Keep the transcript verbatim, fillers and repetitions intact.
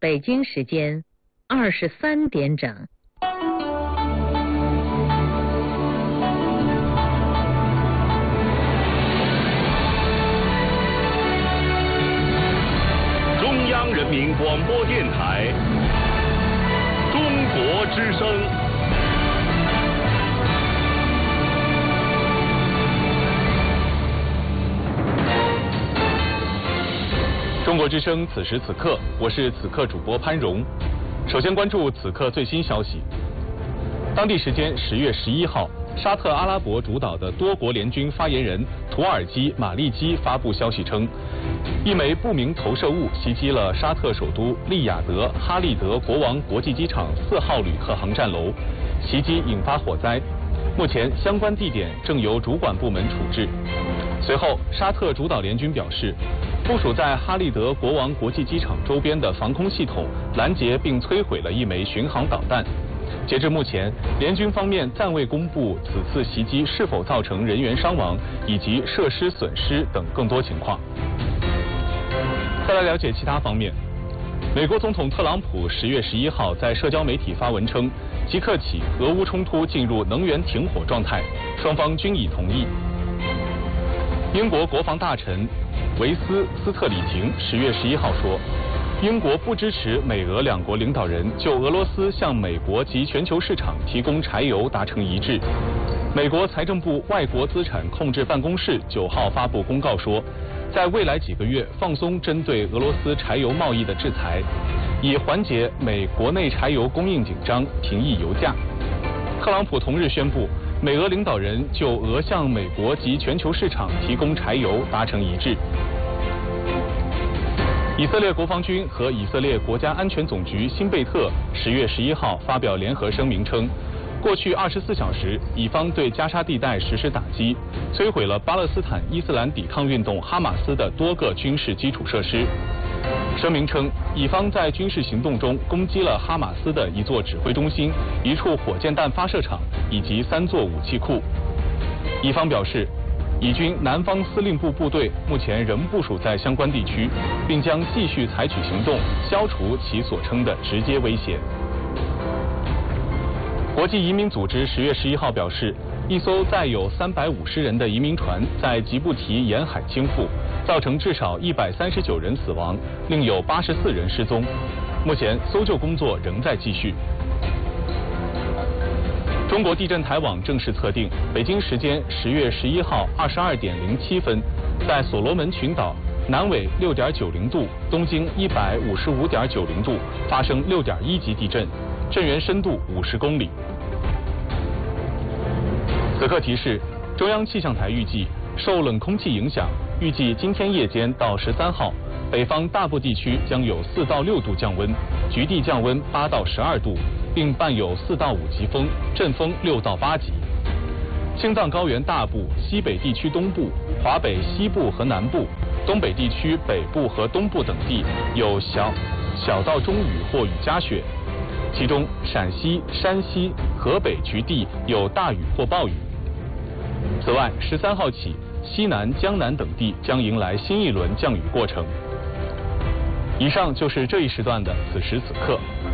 北京时间二十三点整。 中央人民广播电台中国之声。中国之声，此时此刻，我是此刻主播潘荣。首先关注此刻最新消息。当地时间十月十一号，沙特阿拉伯主导的多国联军发言人图尔基马利基发布消息称，一枚不明投射物袭击了沙特首都利雅得哈利德国王国际机场四号旅客航站楼，袭击引发火灾。目前相关地点正由主管部门处置。随后，沙特主导联军表示，部署在哈利德国王国际机场周边的防空系统拦截并摧毁了一枚巡航导弹。截至目前，联军方面暂未公布此次袭击是否造成人员伤亡以及设施损失等更多情况。再来了解其他方面。美国总统特朗普十月十一号在社交媒体发文称，即刻起俄乌冲突进入能源停火状态，双方均已同意。英国国防大臣维斯斯特里廷十月十一号说，英国不支持美俄两国领导人就俄罗斯向美国及全球市场提供柴油达成一致。美国财政部外国资产控制办公室九号发布公告说，在未来几个月放松针对俄罗斯柴油贸易的制裁，以缓解美国内柴油供应紧张，平抑油价。特朗普同日宣布，美俄领导人就俄向美国及全球市场提供柴油达成一致。以色列国防军和以色列国家安全总局辛贝特十月十一号发表联合声明称，过去二十四小时，以方对加沙地带实施打击，摧毁了巴勒斯坦伊斯兰抵抗运动哈马斯的多个军事基础设施。声明称，以方在军事行动中攻击了哈马斯的一座指挥中心、一处火箭弹发射场以及三座武器库。以方表示，以军南方司令部部队目前仍部署在相关地区，并将继续采取行动，消除其所称的直接威胁。国际移民组织十月十一号表示，一艘载有三百五十人的移民船在吉布提沿海倾覆，造成至少一百三十九人死亡，另有八十四人失踪。目前搜救工作仍在继续。中国地震台网正式测定，北京时间十月十一号二十二点零七分，在所罗门群岛南纬六点九零度、东经一百五十五点九零度发生六点一级地震，震源深度五十公里。此刻提示，中央气象台预计，受冷空气影响，预计今天夜间到十三号，北方大部地区将有四到六度降温，局地降温八到十二度，并伴有四到五级风，阵风六到八级。青藏高原大部、西北地区东部、华北西部和南部、东北地区北部和东部等地有小小到中雨或雨夹雪，其中陕西、山西、河北局地有大雨或暴雨。此外，十三号起，西南、江南等地将迎来新一轮降雨过程。以上就是这一时段的此时此刻。